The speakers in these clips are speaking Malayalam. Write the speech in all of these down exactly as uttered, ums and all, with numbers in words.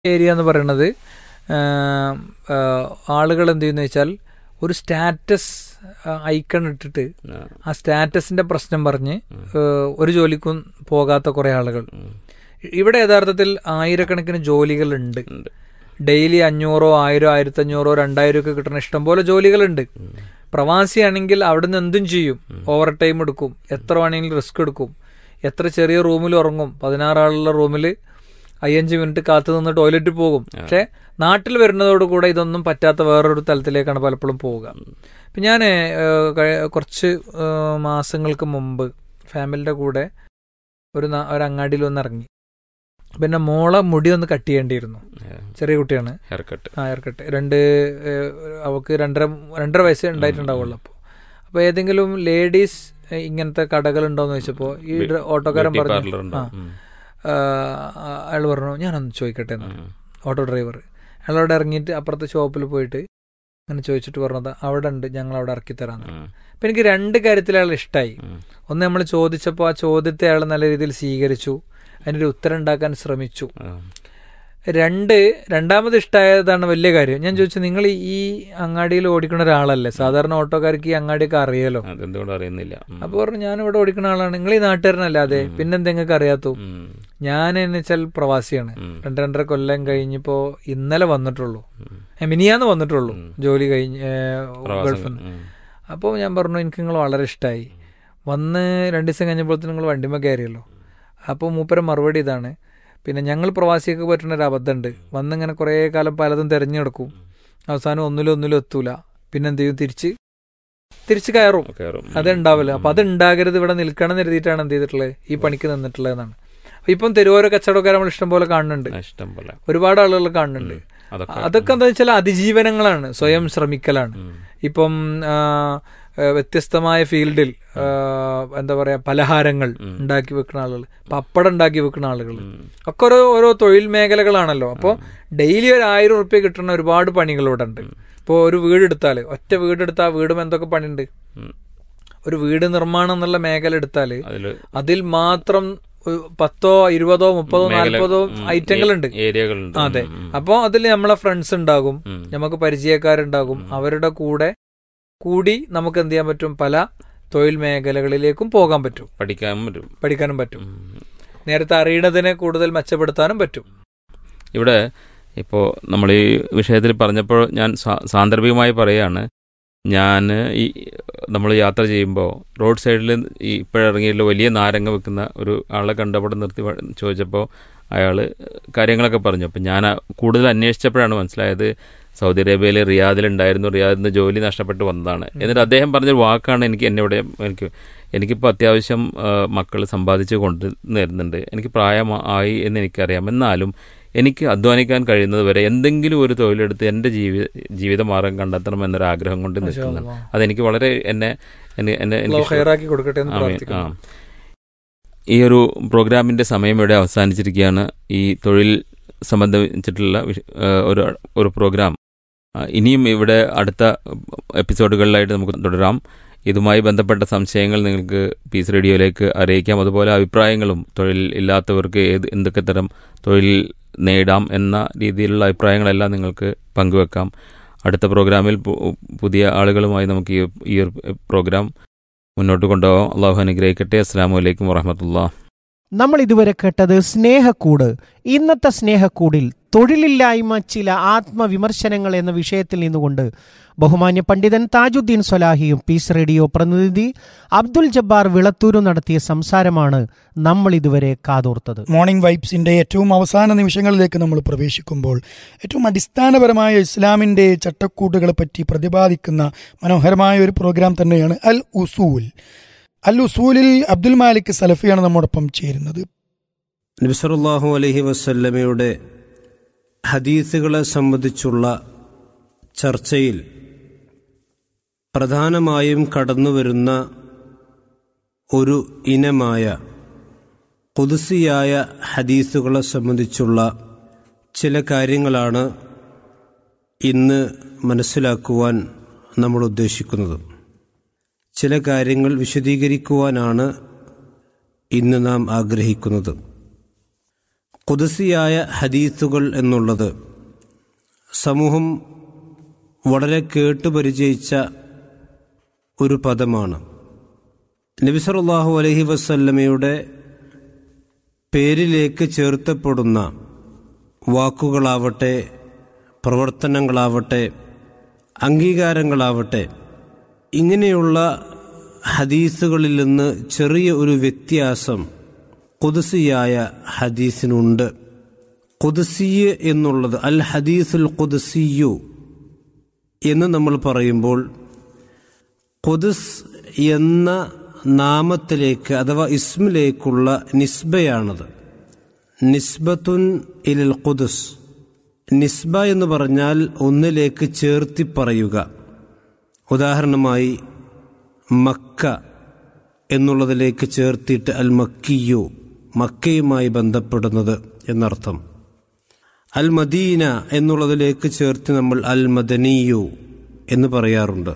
ഏരിയ എന്ന് പറയുന്നത് ആളുകൾ എന്ത് ചെയ്യുന്ന വെച്ചാൽ ഒരു സ്റ്റാറ്റസ് ഐക്കൺ ഇട്ടിട്ട് ആ സ്റ്റാറ്റസിന്റെ പ്രശ്നം പറഞ്ഞ് ഒരു ജോലിക്കും പോകാത്ത കുറെ ആളുകൾ. ഇവിടെ യഥാർത്ഥത്തിൽ ആയിരക്കണക്കിന് ജോലികളുണ്ട്. ഡെയിലി അഞ്ഞൂറോ ആയിരോ ആയിരത്തഞ്ഞൂറോ രണ്ടായിരം ഒക്കെ കിട്ടുന്ന ഇഷ്ടംപോലെ ജോലികളുണ്ട്. പ്രവാസിയാണെങ്കിൽ അവിടുന്ന് എന്തും ചെയ്യും, ഓവർ ടൈം എടുക്കും, എത്ര വേണമെങ്കിലും റിസ്ക് എടുക്കും, എത്ര ചെറിയ റൂമിൽ ഉറങ്ങും, പതിനാറാളുള്ള റൂമിൽ അയ്യഞ്ച് മിനിറ്റ് കാത്തു നിന്ന് ടോയ്ലറ്റിൽ പോകും. പക്ഷെ നാട്ടിൽ വരുന്നതോടുകൂടെ ഇതൊന്നും പറ്റാത്ത വേറൊരു തലത്തിലേക്കാണ് പലപ്പോഴും പോവുക. ഇപ്പം ഞാൻ കുറച്ച് മാസങ്ങൾക്ക് മുമ്പ് ഫാമിലിയുടെ കൂടെ ഒരു ഒരു അങ്ങാടിയിൽ ഒന്ന് ഇറങ്ങി. പിന്നെ മോളെ മുടി ഒന്ന് കട്ട് ചെയ്യേണ്ടിയിരുന്നു. ചെറിയ കുട്ടിയാണ്. ആ ഹെയർ കട്ട് രണ്ട് അവൾക്ക് രണ്ടര രണ്ടര വയസ്സ് ഉണ്ടായിട്ടുണ്ടാവുള്ളൂ. അപ്പോൾ അപ്പോൾ ഏതെങ്കിലും ലേഡീസ് ഇങ്ങനത്തെ കടകളുണ്ടോയെന്ന് ചോദിച്ചപ്പോൾ ഈ ഓട്ടോക്കാരൻ പറഞ്ഞു, ആ അയാൾ പറഞ്ഞു ഞാനൊന്ന് ചോദിക്കട്ടെ എന്ന്. ഓട്ടോ ഡ്രൈവർ അയാളോട് ഇറങ്ങിയിട്ട് അപ്പുറത്തെ ഷോപ്പിൽ പോയിട്ട് അങ്ങനെ ചോദിച്ചിട്ട് പറഞ്ഞത് അവിടെ ഉണ്ട്, ഞങ്ങൾ അവിടെ ഇറക്കി തരാമെന്ന്. അപ്പം എനിക്ക് രണ്ട് കാര്യത്തിൽ അയാൾ ഇഷ്ടമായി. ഒന്ന്, നമ്മൾ ചോദിച്ചപ്പോൾ ആ ചോദ്യത്തെ അയാൾ നല്ല രീതിയിൽ സ്വീകരിച്ചു, അതിനൊരു ഉത്തരം ഉണ്ടാക്കാൻ ശ്രമിച്ചു. രണ്ട് രണ്ടാമത് ഇഷ്ടമായതാണ് വലിയ കാര്യം. ഞാൻ ചോദിച്ചു, നിങ്ങൾ ഈ അങ്ങാടിയിൽ ഓടിക്കുന്ന ഒരാളല്ലേ, സാധാരണ ഓട്ടോക്കാർക്ക് ഈ അങ്ങാടിയൊക്കെ അറിയാലോ, അറിയുന്നില്ല. അപ്പോൾ പറഞ്ഞു ഞാനിവിടെ ഓടിക്കുന്ന ആളാണ്. നിങ്ങൾ ഈ നാട്ടുകാരനല്ലാതെ പിന്നെന്താ നിങ്ങൾക്ക് അറിയാത്തു? ഞാൻ എന്ന് വെച്ചാൽ പ്രവാസിയാണ്. രണ്ട് രണ്ടര കൊല്ലം കഴിഞ്ഞിപ്പോ ഇന്നലെ വന്നിട്ടുള്ളൂ, മിനിയാന്ന് വന്നിട്ടുള്ളൂ ജോലി കഴിഞ്ഞ് ഗൾഫിൽ നിന്ന്. അപ്പോൾ ഞാൻ പറഞ്ഞു എനിക്ക് നിങ്ങൾ വളരെ ഇഷ്ടമായി. വന്ന് രണ്ട് ദിവസം കഴിഞ്ഞപ്പോഴത്തേന് നിങ്ങൾ വണ്ടിമ കയറിയല്ലോ. അപ്പോൾ മൂപ്പര മറുപടി ഇതാണ്, പിന്നെ ഞങ്ങൾ പ്രവാസിയൊക്കെ പറ്റുന്ന ഒരു അബദ്ധമുണ്ട്, വന്നിങ്ങനെ കുറേ കാലം പലതും തിരഞ്ഞെടുക്കും, അവസാനം ഒന്നിലും ഒന്നിലും എത്തൂല, പിന്നെ എന്ത് ചെയ്യും, തിരിച്ച് തിരിച്ച് കയറും, അതുണ്ടാവില്ല. അപ്പം അത് ഉണ്ടാകരുത്, ഇവിടെ നിൽക്കണം എന്ന് എഴുതിയിട്ടാണ് എന്ത് ചെയ്തിട്ടുള്ളത്, ഈ പണിക്ക് നിന്നിട്ടുള്ളതെന്നാണ്. ഇപ്പം തെരുവോര കച്ചവടക്കാരെ നമ്മൾ ഇഷ്ടം പോലെ കാണുന്നുണ്ട്, ഒരുപാട് ആളുകൾ കാണുന്നുണ്ട്. അതൊക്കെ എന്താ വെച്ചാൽ അതിജീവനങ്ങളാണ്, സ്വയം ശ്രമിക്കലാണ്. ഇപ്പം വ്യത്യസ്തമായ ഫീൽഡിൽ എന്താ പറയാ പലഹാരങ്ങൾ ഉണ്ടാക്കി വെക്കുന്ന ആളുകൾ, പപ്പടം ഉണ്ടാക്കി വെക്കുന്ന ആളുകൾ ഒക്കെ ഓരോ ഓരോ തൊഴിൽ മേഖലകളാണല്ലോ. അപ്പോൾ ഡെയിലി ഒരു ആയിരം ഉറുപ്പ്യ കിട്ടുന്ന ഒരുപാട് പണികൾ ഇവിടെ ഉണ്ട്. ഇപ്പോൾ ഒരു വീടെടുത്താൽ, ഒറ്റ വീടെടുത്താൽ ആ വീടും എന്തൊക്കെ പണിയുണ്ട്. ഒരു വീട് നിർമ്മാണം എന്നുള്ള മേഖല എടുത്താൽ അതിൽ മാത്രം പത്തോ ഇരുപതോ മുപ്പതോ നാൽപ്പതോ ഐറ്റങ്ങളുണ്ട്, ഏരിയകളുണ്ട്. അതെ. അപ്പോൾ അതിൽ നമ്മളെ ഫ്രണ്ട്സ് ഉണ്ടാകും, നമുക്ക് പരിചയക്കാരുണ്ടാകും, അവരുടെ കൂടെ കൂടി നമുക്ക് എന്ത് ചെയ്യാൻ പറ്റും, പല തൊഴിൽ മേഖലകളിലേക്കും പോകാൻ പറ്റും, പഠിക്കാനും പറ്റും പഠിക്കാനും പറ്റും നേരത്തെ അറിയണതിനെ കൂടുതൽ മെച്ചപ്പെടുത്താനും പറ്റും. ഇവിടെ ഇപ്പോൾ നമ്മൾ ഈ വിഷയത്തിൽ പറഞ്ഞപ്പോൾ ഞാൻ സാന്ദർഭികമായി പറയുകയാണ്, ഞാൻ ഈ നമ്മൾ യാത്ര ചെയ്യുമ്പോൾ റോഡ് സൈഡിൽ ഈ ഇപ്പോഴിറങ്ങിയുള്ള വലിയ നാരങ്ങ വെക്കുന്ന ഒരു ആളെ കണ്ടപ്പോൾ നിർത്തി ചോദിച്ചപ്പോൾ അയാൾ കാര്യങ്ങളൊക്കെ പറഞ്ഞു. അപ്പം ഞാൻ കൂടുതൽ അന്വേഷിച്ചപ്പോഴാണ് മനസ്സിലായത് സൗദി അറേബ്യയിൽ റിയാദിലുണ്ടായിരുന്നു, റിയാദിൽ നിന്ന് ജോലി നഷ്ടപ്പെട്ട് വന്നതാണ്. എന്നിട്ട് അദ്ദേഹം പറഞ്ഞൊരു വാക്കാണ് എനിക്ക് എന്നെ എനിക്ക് എനിക്കിപ്പോൾ അത്യാവശ്യം മക്കൾ സമ്പാദിച്ച് കൊണ്ടു തരുന്നുണ്ട്, എനിക്ക് പ്രായമായി എന്ന് എനിക്കറിയാം, എന്നാലും എനിക്ക് അധ്വാനിക്കാൻ കഴിയുന്നത് വരെ എന്തെങ്കിലും ഒരു തൊഴിലെടുത്ത് എൻ്റെ ജീവിത ജീവിതമാർഗം കണ്ടെത്തണം എന്നൊരാഗ്രഹം കൊണ്ട് നിൽക്കുന്നത്. അതെനിക്ക് വളരെ എന്നെ എന്നെ ആ ഈ ഒരു പ്രോഗ്രാമിൻ്റെ സമയം ഇവിടെ അവസാനിച്ചിരിക്കുകയാണ്. ഈ തൊഴിൽ സംബന്ധിച്ചിട്ടുള്ള ഒരു ഒരു പ്രോഗ്രാം ഇനിയും ഇവിടെ അടുത്ത എപ്പിസോഡുകളിലായിട്ട് നമുക്ക് തുടരാം. ഇതുമായി ബന്ധപ്പെട്ട സംശയങ്ങൾ നിങ്ങൾക്ക് പീസ് റേഡിയോയിലേക്ക് അറിയിക്കാം. അതുപോലെ അഭിപ്രായങ്ങളും തൊഴിൽ ഇല്ലാത്തവർക്ക് ഏത് എന്തൊക്കെ തരം തൊഴിൽ നേടാം എന്ന രീതിയിലുള്ള അഭിപ്രായങ്ങളെല്ലാം നിങ്ങൾക്ക് പങ്കുവെക്കാം. അടുത്ത പ്രോഗ്രാമിൽ പുതിയ ആളുകളുമായി നമുക്ക് ഈ ഈ ഒരു പ്രോഗ്രാം മുന്നോട്ട് കൊണ്ടുപോകാം. അള്ളാഹു അനുഗ്രഹിക്കട്ടെ. അസ്സലാമു അലൈക്കും വറഹ്മത്തുള്ളാഹി. നമ്മൾ ഇതുവരെ കേട്ടത് സ്നേഹക്കൂട്. ഇന്നത്തെ സ്നേഹക്കൂടിൽ തൊഴിലില്ലായ്മ ചില ആത്മവിമർശനങ്ങൾ എന്ന വിഷയത്തിൽ നിന്നുകൊണ്ട് ബഹുമാന്യ പണ്ഡിതൻ താജുദ്ദീൻ സ്വലാഹിയും പീസ് റേഡിയോ പ്രതിനിധി അബ്ദുൽ ജബ്ബാർ വിളത്തൂരും നടത്തിയ സംസാരമാണ് നമ്മൾ ഇതുവരെ കാതോർത്തത്. മോർണിംഗ് വൈബ്സിന്റെ ഏറ്റവും അവസാന നിമിഷങ്ങളിലേക്ക് നമ്മൾ പ്രവേശിക്കുമ്പോൾ ഏറ്റവും അടിസ്ഥാനപരമായ ഇസ്ലാമിന്റെ ചട്ടക്കൂട്ടുകളെ പറ്റി പ്രതിപാദിക്കുന്ന മനോഹരമായ ഒരു പ്രോഗ്രാം തന്നെയാണ് അൽ ഉസൂൽ. അൽ ഉസൂലിൽ അബ്ദുൽ മാലിക് സലഫിയാണ് നമ്മോടൊപ്പം ചേരുന്നത്. നബി സല്ലല്ലാഹു അലൈഹി വസല്ലമയുടെ ഹദീസുകളെ സംബന്ധിച്ചുള്ള ചർച്ചയിൽ പ്രധാനമായും കടന്നുവരുന്ന ഒരു ഇനമായ ഖുദ്സിയായ ഹദീസുകളെ സംബന്ധിച്ചുള്ള ചില കാര്യങ്ങളാണ് ഇന്ന് മനസ്സിലാക്കുവാൻ നമ്മൾ ഉദ്ദേശിക്കുന്നത്. ചില കാര്യങ്ങൾ വിശദീകരിക്കുവാനാണ് ഇന്ന് നാം ആഗ്രഹിക്കുന്നത്. ഖുദ്സിയായ ഹദീസുകൾ എന്നുള്ളത് സമൂഹം വളരെ കേട്ടുപരിചയിച്ച ഒരു പദമാണ്. നബി സല്ലല്ലാഹു അലൈഹി വസല്ലമയുടെ പേരിലേക്ക് ചേർത്തപ്പെടുന്ന വാക്കുകളാവട്ടെ, പ്രവർത്തനങ്ങളാവട്ടെ, അംഗീകാരങ്ങളാവട്ടെ, ഇങ്ങനെയുള്ള ഹദീസുകളിൽ നിന്ന് ചെറിയ ഒരു വ്യത്യാസം ഖുദ്സിയായ ഹദീസിനുണ്ട്. ഖുദ്സി എന്നുള്ളത് അൽ ഹദീസുൽ ഖുദ്സിയു എന്ന് നമ്മൾ പറയുമ്പോൾ ഖുദ്സ് എന്ന നാമത്തിലേക്ക് അഥവാ ഇസ്മിലേക്കുള്ള നിസ്ബയാണത്. നിസ്ബത്തുൻ ഇലൽ ഖുദ്സ്. നിസ്ബ എന്ന് പറഞ്ഞാൽ ഒന്നിലേക്ക് ചേർത്തി പറയുക. ഉദാഹരണമായി മക്ക എന്നുള്ളതിലേക്ക് ചേർത്തിട്ട് അൽ മക്കിയു, മക്കയുമായി ബന്ധപ്പെടുന്നത് എന്നർത്ഥം. അൽ മദീന എന്നുള്ളതിലേക്ക് ചേർത്ത് നമ്മൾ അൽ മദനിയു എന്ന് പറയാറുണ്ട്.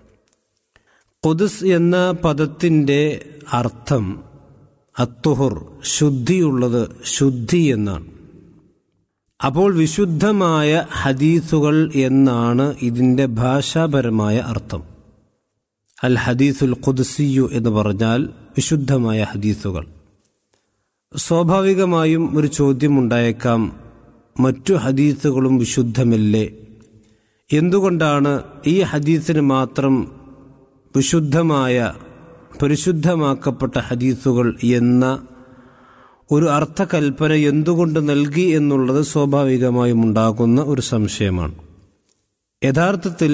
ഖുദ്സ് എന്ന പദത്തിൻ്റെ അർത്ഥം അത്തുഹുർ, ശുദ്ധിയുള്ളത്, ശുദ്ധി എന്നാണ്. അപ്പോൾ വിശുദ്ധമായ ഹദീസുകൾ എന്നാണ് ഇതിൻ്റെ ഭാഷാപരമായ അർത്ഥം. അൽ ഹദീസുൽ ഖുദ്സിയു എന്ന് പറഞ്ഞാൽ വിശുദ്ധമായ ഹദീസുകൾ. സ്വാഭാവികമായും ഒരു ചോദ്യമുണ്ടായേക്കാം, മറ്റു ഹദീസുകളും വിശുദ്ധമല്ലേ? എന്തുകൊണ്ടാണ് ഈ ഹദീസിന് മാത്രം വിശുദ്ധമായ പരിശുദ്ധമാക്കപ്പെട്ട ഹദീസുകൾ എന്ന ഒരു അർത്ഥകൽപ്പന എന്തുകൊണ്ട് നൽകി എന്നുള്ളത് സ്വാഭാവികമായും ഉണ്ടാകുന്ന ഒരു സംശയമാണ്. യഥാർത്ഥത്തിൽ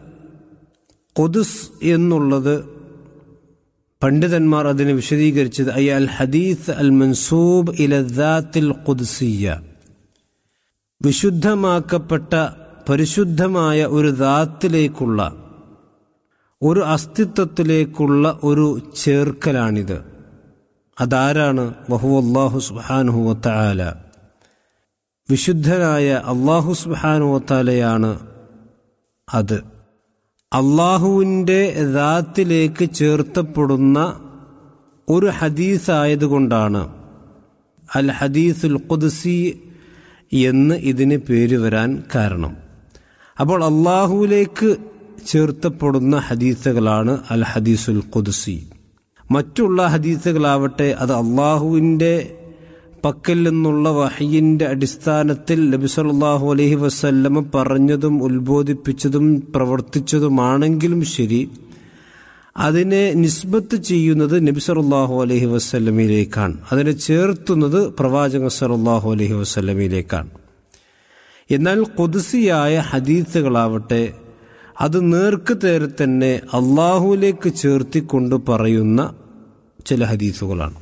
ഖുദ്സ് എന്നുള്ളത് പണ്ഡിതന്മാർ അതിനെ വിശദീകരിച്ചത് അയ അൽ ഹദീസ് അൽ മൻസൂബ് ഇല ദാത്തിൽ ഖുദ്സിയ്യ, വിശുദ്ധമാക്കപ്പെട്ട പരിശുദ്ധമായ ഒരു ദാത്തിലേക്കുള്ള, ഒരു അസ്തിത്വത്തിലേക്കുള്ള ഒരു ചേർക്കലാണിത്. അതാരാണ്? വഹുവല്ലാഹു സുബ്ഹാനഹു വതആല, വിശുദ്ധനായ അല്ലാഹു സുബ്ഹാനഹു വതആലയാണ് അത്. അള്ളാഹുവിൻ്റെ ദാത്തിലേക്ക് ചേർത്തപ്പെടുന്ന ഒരു ഹദീസായതുകൊണ്ടാണ് അൽ ഹദീസുൽ ഖുദ്സി എന്ന് ഇതിന് പേര് വരാൻ കാരണം. അപ്പോൾ അള്ളാഹുവിലേക്ക് ചേർത്തപ്പെടുന്ന ഹദീസുകളാണ് അൽ ഹദീസുൽ ഖുദ്സി. മറ്റുള്ള ഹദീസുകളാവട്ടെ അത് അള്ളാഹുവിൻ്റെ പക്കൽ നിന്നുള്ള വഹയിൻ്റെ അടിസ്ഥാനത്തിൽ നബി സല്ലല്ലാഹു അലൈഹി വസല്ലമ പറഞ്ഞതും ഉത്ബോധിപ്പിച്ചതും പ്രവർത്തിച്ചതുമാണെങ്കിലും ശരി, അതിനെ നിസ്ബത്ത് ചെയ്യുന്നത് നബി സല്ലല്ലാഹു അലൈഹി വസല്ലമയിലേക്കാണ്, അതിനെ ചേർത്തുന്നത് പ്രവാചകൻ സല്ലല്ലാഹു അലൈഹി വസല്ലമയിലേക്കാണ്. എന്നാൽ ഖുദ്സിയായ ഹദീസുകളാവട്ടെ അത് നേർക്ക് നേരെ തന്നെ അള്ളാഹുവിലേക്ക് ചേർത്തിക്കൊണ്ട് പറയുന്ന ചില ഹദീസുകളാണ്.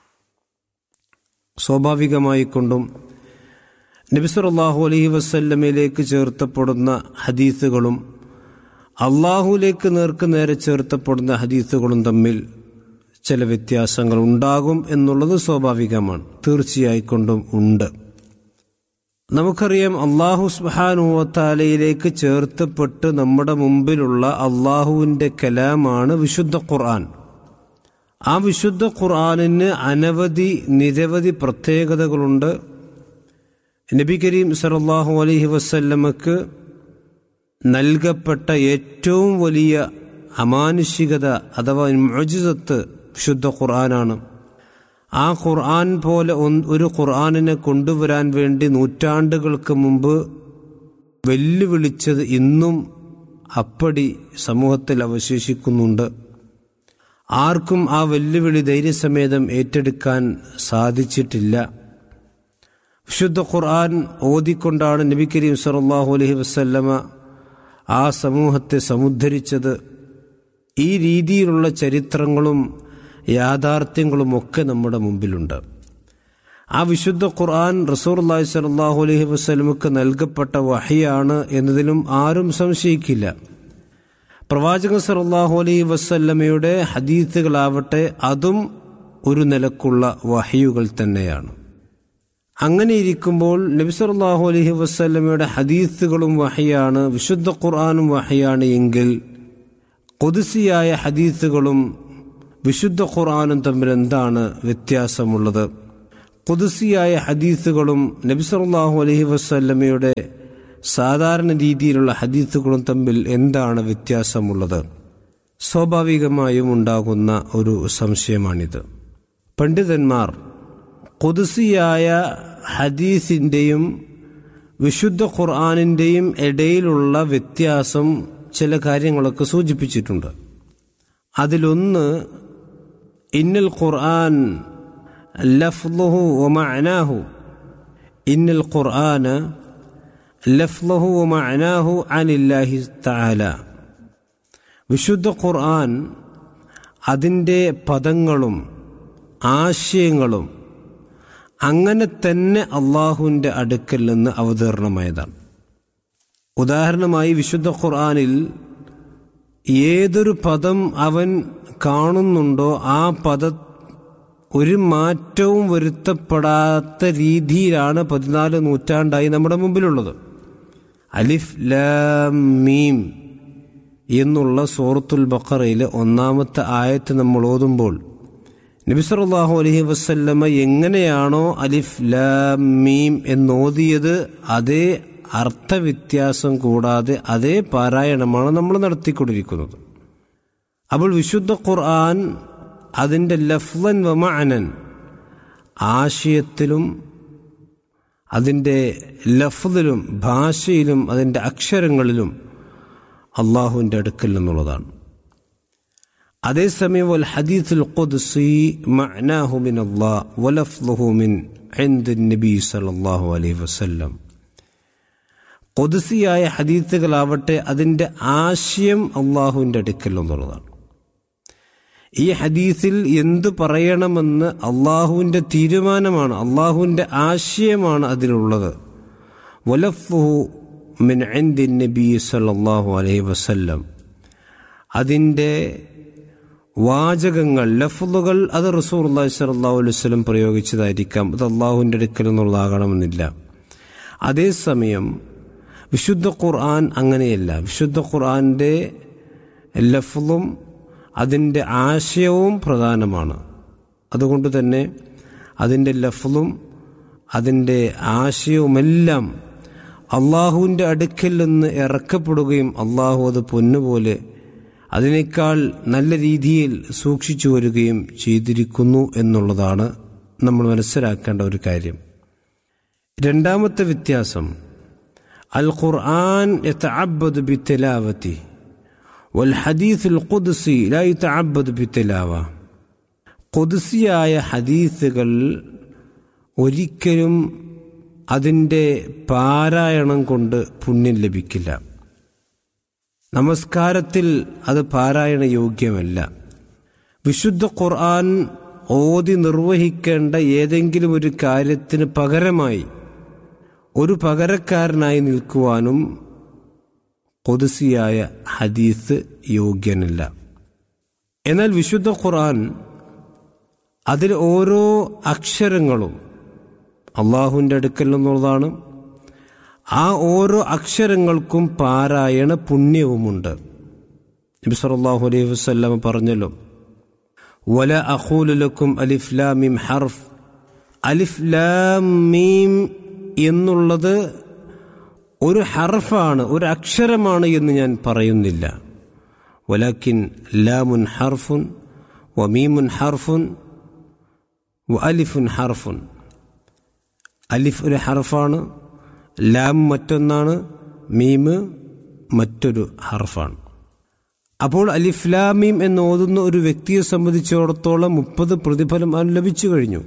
സ്വാഭാവികമായിക്കൊണ്ടും നബി സല്ലല്ലാഹു അലൈഹി വസല്ലമയിലേക്ക് ചേർത്തപ്പെടുന്ന ഹദീസുകളും അള്ളാഹുവിലേക്ക് നേർക്ക് നേരെ ചേർത്തപ്പെടുന്ന ഹദീസുകളും തമ്മിൽ ചില വ്യത്യാസങ്ങൾ ഉണ്ടാകും എന്നുള്ളത് സ്വാഭാവികമാണ്, തീർച്ചയായിക്കൊണ്ടും ഉണ്ട്. നമുക്കറിയാം, അള്ളാഹു സുബ്ഹാനഹു വതആലയിലേക്ക് ചേർത്തപ്പെട്ട് നമ്മുടെ മുമ്പിലുള്ള അള്ളാഹുവിൻ്റെ കലാമാണ് വിശുദ്ധ ഖുർആൻ. ആ വിശുദ്ധ ഖുർആനിന് അനവധി നിരവധി പ്രത്യേകതകളുണ്ട്. നബി കരീം സല്ലല്ലാഹു അലൈഹി വസല്ലമക്ക് നൽകപ്പെട്ട ഏറ്റവും വലിയ അമാനുഷികത അഥവാ മുഅ്ജിസത്ത് വിശുദ്ധ ഖുർആനാണ്. ആ ഖുർആൻ പോലെ ഒരു ഖുർആനിനെ കൊണ്ടുവരാൻ വേണ്ടി നൂറ്റാണ്ടുകൾക്ക് മുമ്പ് വെല്ലുവിളിച്ചത് ഇന്നും അപ്പടി സമൂഹത്തിൽ അവശേഷിക്കുന്നുണ്ട്. ആർക്കും ആ വെല്ലുവിളി ധൈര്യസമേതം ഏറ്റെടുക്കാൻ സാധിച്ചിട്ടില്ല. വിശുദ്ധ ഖുർആൻ ഓതിക്കൊണ്ടാണ് നബി കരീം സല്ലല്ലാഹു അലൈഹി വസല്ലമ ആ സമൂഹത്തെ സമുദ്ധരിച്ചത്. ഈ രീതിയിലുള്ള ചരിത്രങ്ങളും യാഥാർത്ഥ്യങ്ങളുമൊക്കെ നമ്മുടെ മുമ്പിലുണ്ട്. ആ വിശുദ്ധ ഖുർആൻ റസൂലുള്ളാഹി സ്വല്ലല്ലാഹു അലൈഹി വസല്ലമക്ക് നൽകപ്പെട്ട വഹയാണ് എന്നതിലും ആരും സംശയിക്കില്ല. പ്രവാചകൻ സല്ലല്ലാഹു അലൈഹി വസല്ലമയുടെ ഹദീസുകളാവട്ടെ അതും ഒരു നിലക്കുള്ള വഹയുകൾ തന്നെയാണ്. അങ്ങനെ ഇരിക്കുമ്പോൾ നബി സല്ലല്ലാഹു അലൈഹി വസല്ലമയുടെ ഹദീസുകളും വഹയാണ്, വിശുദ്ധ ഖുർആനും വഹയാണ് എങ്കിൽ ഖുദ്സിയായ ഹദീസുകളും വിശുദ്ധ ഖുർആനും തമ്മിൽ എന്താണ് വ്യത്യാസമുള്ളത്? ഖുദ്സിയായ ഹദീസുകളും നബി സല്ലല്ലാഹു അലൈഹി വസല്ലമയുടെ സാധാരണ രീതിയിലുള്ള ഹദീസുകളും തമ്മിൽ എന്താണ് വ്യത്യാസമുള്ളത്? സ്വാഭാവികമായും ഉണ്ടാകുന്ന ഒരു സംശയമാണിത്. പണ്ഡിതന്മാർ ഖുദ്സിയായ ഹദീസിൻ്റെയും വിശുദ്ധ ഖുർആനിൻ്റെയും ഇടയിലുള്ള വ്യത്യാസം ചില കാര്യങ്ങളൊക്കെ സൂചിപ്പിച്ചിട്ടുണ്ട്. അതിലൊന്ന്, ഇന്നൽ ഖുർആൻ ലഫ്ളുഹു വമഅനാഹു ഇന്നൽ ഖുർആന ലഫ്ളുഹു വമഅനാഹു അനില്ലാഹി തആല. വിശുദ്ധ ഖുർആൻ അതിൻ്റെ പദങ്ങളും ആശയങ്ങളും അങ്ങനെ തന്നെ അള്ളാഹുവിൻ്റെ അടുക്കൽ നിന്ന് അവതരണമായതാണ്. ഉദാഹരണമായി വിശുദ്ധ ഖുർആനിൽ ഏതൊരു പദം അവൻ കാണുന്നുണ്ടോ ആ പദ ഒരു മാറ്റവും വരുത്തപ്പെടാത്ത രീതിയിലാണ് പതിനാല് നൂറ്റാണ്ടായി നമ്മുടെ മുമ്പിലുള്ളത്. അലിഫ് ലാം മീം എന്നുള്ള സൂറത്തുൽ ബഖറയിലെ ഒന്നാമത്തെ ആയത്ത് നമ്മൾ ഓതുമ്പോൾ നബി സല്ലല്ലാഹു അലൈഹി വസല്ലമ എങ്ങനെയാണോ അലിഫ് ലാം മീം എന്നോതിയത് അതേ അർത്ഥവ്യത്യാസം കൂടാതെ അതേ പാരായണമാണ് നമ്മൾ നടത്തിക്കൊണ്ടിരിക്കുന്നത്. അപ്പോൾ വിശുദ്ധ ഖുർആൻ അതിൻ്റെ ലഫ്ളൻ വ മഅനൻ, ആശയത്തിലും അതിൻ്റെ ലഫ്ളിലും ഭാഷയിലും അതിൻ്റെ അക്ഷരങ്ങളിലും അള്ളാഹുവിൻ്റെ അടുക്കൽ നിന്നുള്ളതാണ്. അതേസമയം വൽ ഹദീസുൽ ഖുദ്സി മഅനാഹു മിൻ അല്ലാഹ് വലഫ്ളുഹു മിൻ ഇൻദി നബി സല്ലല്ലാഹു അലൈഹി വസല്ലം. ഖുദ്സിയായ ഹദീസുകളാവട്ടെ അതിൻ്റെ ആശയം അള്ളാഹുവിൻ്റെ അടുക്കൽ നിന്നുള്ളതാണ്. ഈ ഹദീസിൽ എന്തു പറയണമെന്ന് അള്ളാഹുവിൻ്റെ തീരുമാനമാണ്, അള്ളാഹുവിൻ്റെ ആശയമാണ് അതിലുള്ളത്. വലഫ്ളുഹു മിൻ ഇൻദി നബി സല്ലല്ലാഹു അലൈഹി വസല്ലം. അതിൻ്റെ വാചകങ്ങൾ, ലഫ്ളുകൾ അത് റസൂലുള്ളാഹി സ്വല്ലല്ലാഹു അലൈഹി വസല്ലം പ്രയോഗിച്ചതായിരിക്കാം, അത് അള്ളാഹുവിൻ്റെ അടുക്കൽ നിന്നുള്ളതാകണമെന്നില്ല. അതേസമയം വിശുദ്ധ ഖുർആൻ അങ്ങനെയല്ല. വിശുദ്ധ ഖുർആൻ്റെ ലഫ്ളും അതിൻ്റെ ആശയവും പ്രധാനമാണ്. അതുകൊണ്ട് തന്നെ അതിൻ്റെ ലഫ്ളും അതിൻ്റെ ആശയവുമെല്ലാം അള്ളാഹുവിൻ്റെ അടുക്കൽ നിന്ന് ഇറക്കപ്പെടുകയും അള്ളാഹു അത് പൊന്നുപോലെ അതിനേക്കാൾ നല്ല രീതിയിൽ സൂക്ഷിച്ചു വരികയും ചെയ്തിരിക്കുന്നു എന്നുള്ളതാണ് നമ്മൾ മനസ്സിലാക്കേണ്ട ഒരു കാര്യം. രണ്ടാമത്തെ വ്യത്യാസം, അൽ ഖുർആൻ യതഅബ്ബദു ബിത്തിലാവതി വൽ ഹദീസുൽ ഖുദ്സി ലാ യതഅബ്ബദു ബിത്തിലാവ. ഖുദ്സിയായ ഹദീസുകൾ ഒരിക്കലും അതിൻ്റെ പാരായണം കൊണ്ട് പുണ്യം ലഭിക്കില്ല. നമസ്കാരത്തിൽ അത് പാരായണ യോഗ്യമല്ല. വിശുദ്ധ ഖുർആൻ ഓതി നിർവഹിക്കേണ്ട ഏതെങ്കിലും ഒരു കാര്യത്തിന് പകരമായി ഒരു പകരക്കാരനായി നിൽക്കുവാനും ഖുദ്സിയായ ഹദീസ് യോഗ്യനല്ല. എന്നാൽ വിശുദ്ധ ഖുർആൻ അതിൽ ഓരോ അക്ഷരങ്ങളും അള്ളാഹുവിൻ്റെ അടുക്കൽ നിന്നുള്ളതാണ്. ആ ഓരോ അക്ഷരങ്ങൾക്കും പാരായണ പുണ്യവുമുണ്ട്. നബി സല്ലല്ലാഹു അലൈഹി വസല്ലം പറഞ്ഞല്ലോ, വല അഖൂലു ലക്കും അലിഫ് ലാം മീം ഹർഫ്. അലിഫ് ലാം മീം എന്നുള്ളത് ഒരു ഹർഫാണ്, ഒരു അക്ഷരമാണ് എന്ന് ഞാൻ പറയുന്നില്ല. വലാകിൻ ലാമുൻ ഹർഫുൻ വ മീമുൻ ഹർഫുൻ വ അലിഫുൻ ഹർഫുൻ. അലിഫ് ഒരു ഹർഫാണ്, ലാം മറ്റൊന്നാണ്, മീം മറ്റൊരു ഹർഫാണ്. അപ്പോൾ അലിഫ് ലാം മീം എന്ന് ഓതുന്ന ഒരു വ്യക്തിയെ സംബന്ധിച്ചിടത്തോളം മുപ്പത് പ്രതിഫലം അവൻ ലഭിച്ചു കഴിഞ്ഞു.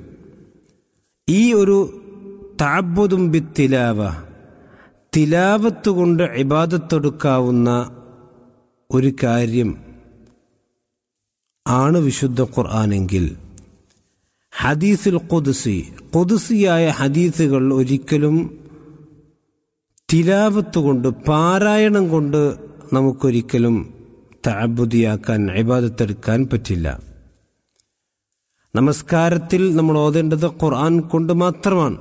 ഈ ഒരു തഅബ്ബുദും ബിത്തിലാവ, തിലാവത്ത് കൊണ്ട് ഇബാദത്തെടുക്കാവുന്ന ഒരു കാര്യം ആണ് വിശുദ്ധ ഖുർആനെങ്കിൽ ഹദീസുൽ ഖുദ്സി, ഖുദ്സിയായ ഹദീസുകൾ ഒരിക്കലും തിലാവത്ത് കൊണ്ട്, പാരായണം കൊണ്ട് നമുക്കൊരിക്കലും തഅബ്ബുദിയാക്കാൻ, ഇബാദത്തെടുക്കാൻ പറ്റില്ല. നമസ്കാരത്തിൽ നമ്മൾ ഓതേണ്ടത് ഖുർആൻ കൊണ്ട് മാത്രമാണ്.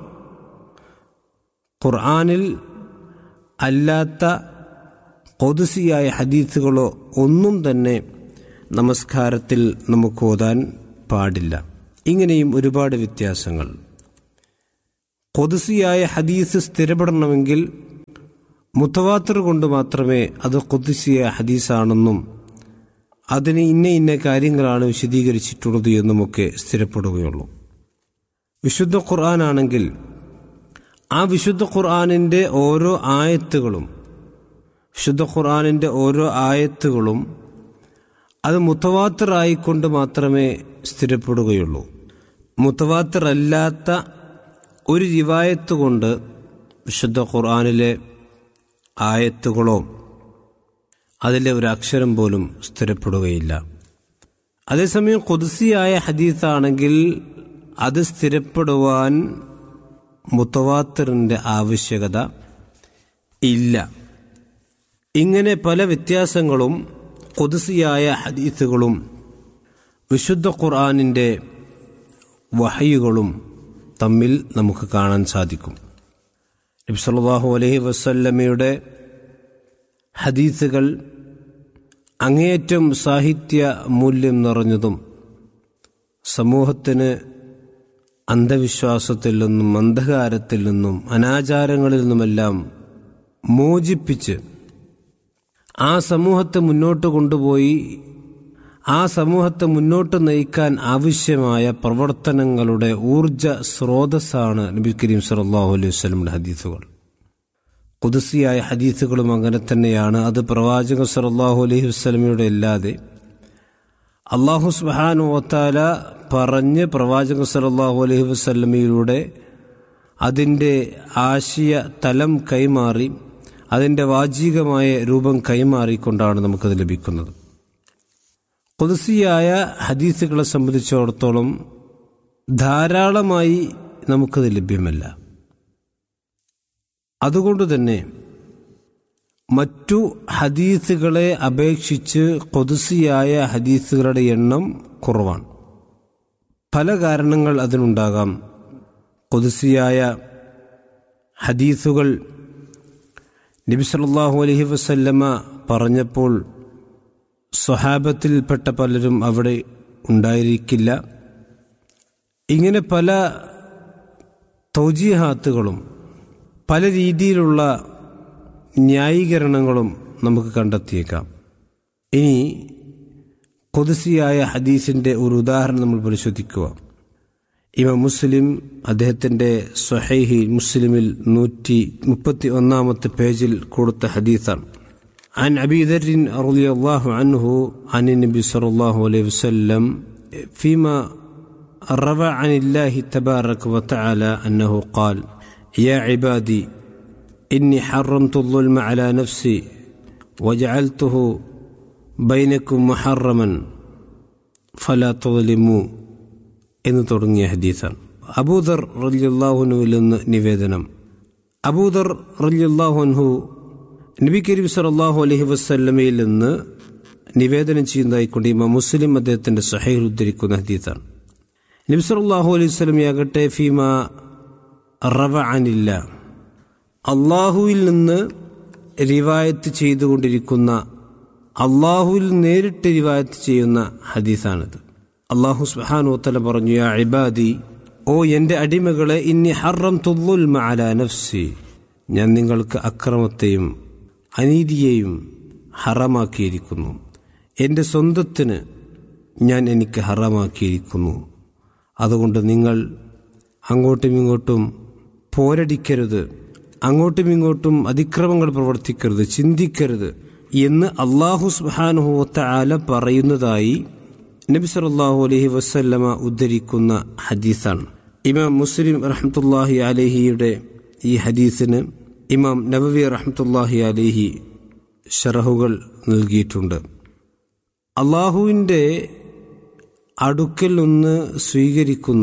ഖുർആനിൽ അല്ലാത്ത ഖുദ്സിയായ ഹദീസുകളോ ഒന്നും തന്നെ നമസ്കാരത്തിൽ നമുക്ക് ഓതാൻ പാടില്ല. ഇങ്ങനെയും ഒരുപാട് വ്യത്യാസങ്ങൾ. ഖുദ്സിയായ ഹദീസ് സ്ഥിരപ്പെടണമെങ്കിൽ മുത്തവാത്തിർ കൊണ്ട് മാത്രമേ അത് ഖുദ്സിയായ ഹദീസാണെന്നും അതിന് ഇന്ന ഇന്ന കാര്യങ്ങളാണ് വിശദീകരിച്ചിട്ടുള്ളത് എന്നുമൊക്കെ സ്ഥിരപ്പെടുകയുള്ളൂ. വിശുദ്ധ ഖുർആനാണെങ്കിൽ ആ വിശുദ്ധ ഖുർആനിൻ്റെ ഓരോ ആയത്തുകളും വിശുദ്ധ ഖുർആനിൻ്റെ ഓരോ ആയത്തുകളും അത് മുത്തവാത്തിർ ആയിക്കൊണ്ട് മാത്രമേ സ്ഥിരപ്പെടുകയുള്ളൂ. മുത്തവാത്തിർ അല്ലാത്ത ഒരു റിവായത്ത് കൊണ്ട് വിശുദ്ധ ഖുർആനിലെ ആയത്തുകളോ അതിലെ ഒരു അക്ഷരം പോലും സ്ഥിരപ്പെടുകയില്ല. അതേസമയം ഖുദ്സിയായ ഹദീസാണെങ്കിൽ അത് സ്ഥിരപ്പെടുവാൻ മുത്തവാത്തിറിൻ്റെ ആവശ്യകത ഇല്ല. ഇങ്ങനെ പല വ്യത്യാസങ്ങളും ഖുദ്സിയായ ഹദീസുകളും വിശുദ്ധ ഖുർആനിൻ്റെ വഹയുകളും തമ്മിൽ നമുക്ക് കാണാൻ സാധിക്കും. നബി സല്ലല്ലാഹു അലൈഹി വസല്ലമയുടെ ഹദീസുകൾ അങ്ങേയറ്റം സാഹിത്യ മൂല്യം നിറഞ്ഞതും സമൂഹത്തിന് അന്ധവിശ്വാസത്തിൽ നിന്നും അന്ധകാരത്തിൽ നിന്നും അനാചാരങ്ങളിൽ നിന്നുമെല്ലാം മോചിപ്പിച്ച് ആ സമൂഹത്തെ മുന്നോട്ട് കൊണ്ടുപോയി ആ സമൂഹത്തെ മുന്നോട്ട് നയിക്കാൻ ആവശ്യമായ പ്രവർത്തനങ്ങളുടെ ഊർജ സ്രോതസ്സാണ് നബി കരീം സല്ലല്ലാഹു അലൈഹി വസല്ലമയുടെ ഹദീസുകൾ. ഖുദ്സിയായ ഹദീസുകളും അങ്ങനെ തന്നെയാണ്. അത് പ്രവാചകൻ സല്ലല്ലാഹു അലൈഹി വസല്ലമയുടെ അല്ലാതെ അല്ലാഹു സുബ്ഹാനഹു വ തആല പറഞ്ഞ് പ്രവാചകൻ സല്ലല്ലാഹു അലൈഹി വസല്ലമയിലൂടെ അതിൻ്റെ ആശയ തലം കൈമാറി അതിൻ്റെ വാചികമായ രൂപം കൈമാറിക്കൊണ്ടാണ് നമുക്കത് ലഭിക്കുന്നത്. ഖുദ്സിയായ ഹദീസുകളെ സംബന്ധിച്ചിടത്തോളം ധാരാളമായി നമുക്കത് ലഭ്യമല്ല. അതുകൊണ്ട് തന്നെ മറ്റു ഹദീസുകളെ അപേക്ഷിച്ച് ഖുദ്സിയായ ഹദീസുകളുടെ എണ്ണം കുറവാണ്. പല കാരണങ്ങൾ അതിനുണ്ടാകാം. ഖുദ്സിയായ ഹദീസുകൾ നബി സല്ലല്ലാഹു അലൈഹി വസല്ലമ പറഞ്ഞപ്പോൾ സ്വഹാബത്തിൽപ്പെട്ട പലരും അവിടെ ഉണ്ടായിരിക്കില്ല. ഇങ്ങനെ പല തൗജീഹാത്തുകളും പല രീതിയിലുള്ള ന്യായീകരണങ്ങളും നമുക്ക് കണ്ടെത്തിയേക്കാം. ഇനി ഖുദ്സിയായ ഹദീസിൻ്റെ ഒരു ഉദാഹരണം നമ്മൾ പരിശോധിക്കുക. ഇമാം മുസ്ലിം അദ്ദേഹത്തിൻ്റെ സ്വഹീഹ് മുസ്ലിമിൽ നൂറ്റി മുപ്പത്തി ഒന്നാമത്തെ പേജിൽ കൊടുത്ത ഹദീസാണ്. عن أبي ذر رضي الله عنه عن النبي صلى الله عليه وسلم فيما روى عن الله تبارك وتعالى أنه قال يا عبادي إني حرمت الظلم على نفسي وجعلته بينكم محرما فلا تظلموا എന്ന് തുടങ്ങിയ ഹദീസാണ്. അബൂദർ റളിയല്ലാഹു അൻഹുവിൽ നിന്ന് നിവേദനം. അബൂദർ റളിയല്ലാഹു അൻഹു നബി കരീം സല്ലല്ലാഹു അലൈഹി വസല്ലമയിൽ നിന്ന് നിവേദനം ചെയ്യുന്നതായിക്കൊണ്ട് ഇമാം മുസ്ലിം അദ്ദേഹത്തിൻ്റെ സ്വഹീഹിൽ ഉദ്ധരിക്കുന്ന ഹദീസാണ്. നബി സല്ലല്ലാഹു അലൈഹി വസല്ലമയാകട്ടെ ഫീമ റവ അനില്ല അള്ളാഹുവിൽ നിന്ന് റിവായത്ത് ചെയ്തുകൊണ്ടിരിക്കുന്ന അള്ളാഹുവിൽ നേരിട്ട് റിവായത്ത് ചെയ്യുന്ന ഹദീസാണിത്. അള്ളാഹു സുബ്ഹാനഹു വ തആല പറഞ്ഞു, യാ ഇബാദി, ഓ എൻ്റെ അടിമകളെ, ഇന്നി ഹറംതു ദുൽമ അലാ നഫ്സി, ഞാൻ നിങ്ങൾക്ക് അക്രമത്തെയും അനീതിയെയും ഹറാമാക്കിയിരിക്കുന്നു. എൻ്റെ സ്വന്തത്തിന് ഞാൻ എനിക്ക് ഹറാമാക്കിയിരിക്കുന്നു. അതുകൊണ്ട് നിങ്ങൾ അങ്ങോട്ടും ഇങ്ങോട്ടും പോരടിക്കരുത്, അങ്ങോട്ടും ഇങ്ങോട്ടും അതിക്രമങ്ങൾ പ്രവർത്തിക്കരുത്, ചിന്തിക്കരുത് എന്ന് അള്ളാഹു സുബ്ഹാനഹു വ തആല പറയുന്നതായി നബി സല്ലല്ലാഹു അലൈഹി വസല്ലമ ഉദ്ധരിക്കുന്ന ഹദീസാണ്. ഇമാം മുസ്ലിം റഹ്മത്തുള്ളാഹി അലൈഹിയുടെ ഈ ഹദീസിന് ഇമാം നബവി റഹ്മത്തുള്ളാഹി അലൈഹി ശറഹുകൾ നൽകിയിട്ടുണ്ട്. അള്ളാഹുവിൻ്റെ അടുക്കൽ നിന്ന് സ്വീകരിക്കുന്ന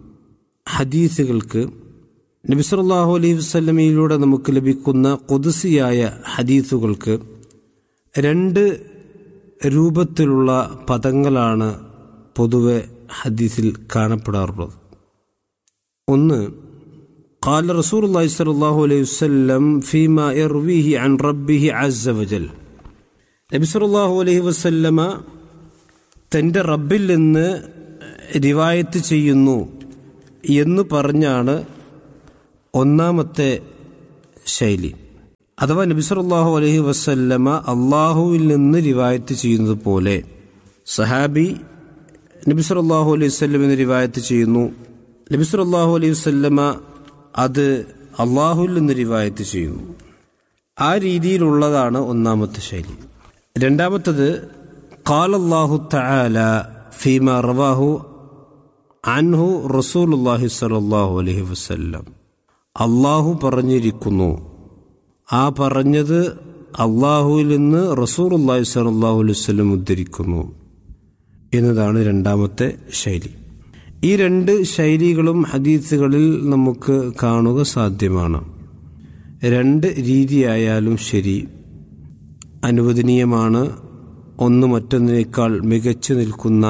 ഹദീസുകൾക്ക് നബി സല്ലല്ലാഹു അലൈഹി വസല്ലമയിലൂടെ നമുക്ക് ലഭിക്കുന്ന ഖുദ്സിയായ ഹദീസുകൾക്ക് രണ്ട് രൂപത്തിലുള്ള പദങ്ങളാണ് പൊതുവെ ഹദീസിൽ കാണപ്പെടാറുള്ളത്. ഒന്ന്, قال رسول الله صلى الله عليه وسلم فيما يرويه عن ربه عز وجل. നബി സല്ലല്ലാഹു അലൈഹി വസല്ലമ തൻ്റെ റബ്ബിൽ നിന്ന് റിവായത്ത് ചെയ്യുന്നു എന്ന് പറഞ്ഞാണ് ഒന്നാമത്തെ ശൈലി, അഥവാ നബി സല്ലല്ലാഹു അലൈഹി വസല്ലമ അള്ളാഹുവിൽ നിന്ന് റിവായത്ത് ചെയ്യുന്നത് പോലെ സഹാബി നബി സല്ലല്ലാഹു അലൈഹി വസല്ലമയെ റിവായത്ത് ചെയ്യുന്നു, നബി സല്ലല്ലാഹു അലൈഹി വസല്ലമ അത് അള്ളാഹുവിൽ നിന്ന് റിവായത്ത് ചെയ്യുന്നു. ആ രീതിയിലുള്ളതാണ് ഒന്നാമത്തെ ശൈലി. രണ്ടാമത്തത് ഖാലല്ലാഹു തആല ഫീമാ റവാഹു അൻഹു റസൂലുള്ളാഹി സ്വല്ലല്ലാഹു അലൈഹി വസല്ലം, അള്ളാഹു പറഞ്ഞിരിക്കുന്നു, ആ പറഞ്ഞത് അള്ളാഹുവിൽ നിന്ന് റസൂലുള്ളാഹി സ്വല്ലല്ലാഹു അലൈഹി വസല്ലം ഉദ്ധരിക്കുന്നു എന്നതാണ് രണ്ടാമത്തെ ശൈലി. ഈ രണ്ട് ശൈലികളും ഹദീസുകളിൽ നമുക്ക് കാണുക സാധ്യമാണ്. രണ്ട് രീതിയായാലും ശരി അനുവദനീയമാണ്. ഒന്ന് മറ്റൊന്നിനേക്കാൾ മികച്ചു നിൽക്കുന്ന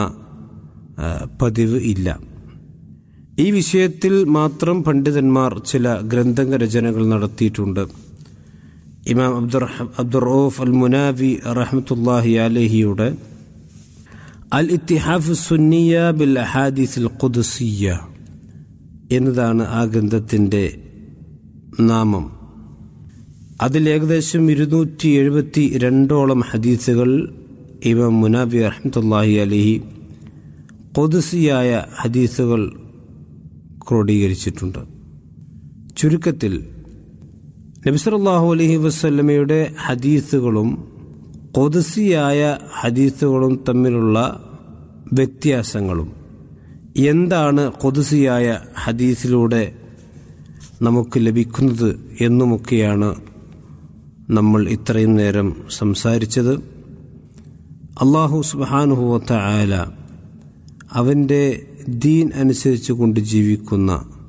പതിവ് ഇല്ല. ഈ വിഷയത്തിൽ മാത്രം പണ്ഡിതന്മാർ ചില ഗ്രന്ഥ രചനകൾ നടത്തിയിട്ടുണ്ട്. ഇമാം അബ്ദുർ അബ്ദുർ റഊഫ് അൽ മുനാവി റഹ്മത്തുള്ളാഹി അലൈഹിയുടെ അൽ ഇത്തിഹാഫ് സുന്നിയ ബിൽ അഹാദീസിൽ ഖുദ്സിയ്യ എന്നതാണ് ആ ഗ്രന്ഥത്തിൻ്റെ നാമം. അതിൽ ഏകദേശം ഇരുന്നൂറ്റി എഴുപത്തി രണ്ടോളം ഹദീസുകൾ ഇമാം മുനാവി റഹ്മത്തുള്ളാഹി അലൈഹി ഖുദ്സിയായ ഹദീസുകൾ ക്രോഡീകരിച്ചിട്ടുണ്ട്. ചുരുക്കത്തിൽ നബി സല്ലല്ലാഹു അലൈഹി വസല്ലമയുടെ ഹദീസുകളും ഖുദ്സിയായ ഹദീസുകളും തമ്മിലുള്ള വ്യത്യാസങ്ങളും എന്താണ് ഖുദ്സിയായ ഹദീസിലൂടെ നമുക്ക് ലഭിക്കുന്നത് എന്നുമൊക്കെയാണ് നമ്മൾ ഇത്രയും നേരം സംസാരിച്ചത്. അല്ലാഹു സുബ്ഹാനഹു വ തആല അവൻ്റെ ദീൻ അനുസരിച്ച് കൊണ്ട് ജീവിക്കുന്ന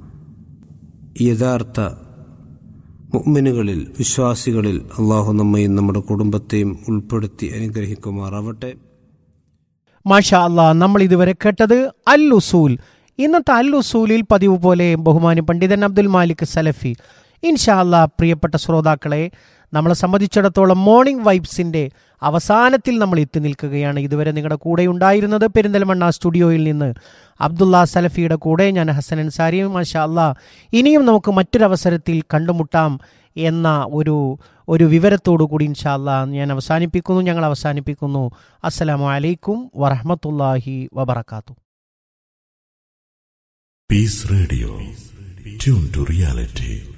യഥാർത്ഥ മുഅ്മിനുകളിൽ, വിശ്വാസികളിൽ അള്ളാഹു നമ്മയും നമ്മുടെ കുടുംബത്തെയും ഉൾപ്പെടുത്തി അനുഗ്രഹിക്കുമാറാവട്ടെ. മാഷാ അല്ലാ, നമ്മൾ ഇതുവരെ കേട്ടത് അൽ ഉസൂൽ. ഇന്നത്തെ അൽ ഉസൂലിൽ പതിവ് പോലെ ബഹുമാന്യ പണ്ഡിതൻ അബ്ദുൽ മാലിക് സലഫി. ഇൻഷാ അല്ലാ പ്രിയപ്പെട്ട ശ്രോതാക്കളെ, നമ്മളെ സംബന്ധിച്ചിടത്തോളം മോർണിംഗ് വൈബ്സിൻ്റെ അവസാനത്തിൽ നമ്മൾ എത്തി നിൽക്കുകയാണ്. ഇതുവരെ നിങ്ങളുടെ കൂടെ ഉണ്ടായിരുന്നത് പെരിന്തൽമണ്ണ സ്റ്റുഡിയോയിൽ നിന്ന് അബ്ദുള്ള സലഫിയുടെ കൂടെ ഞാൻ ഹസൻ അൻസാരിയും. മാഷാ അല്ലാ, ഇനിയും നമുക്ക് മറ്റൊരവസരത്തിൽ കണ്ടുമുട്ടാം എന്ന ഒരു ഒരു വിവരത്തോടു കൂടി ഇൻഷാ അല്ലാ ഞാൻ അവസാനിപ്പിക്കുന്നു ഞങ്ങൾ അവസാനിപ്പിക്കുന്നു. അസ്സലാമു അലൈക്കും വറഹ്മത്തുള്ളാഹി വബറകാതുഹു. Peace Radio. Tune to reality.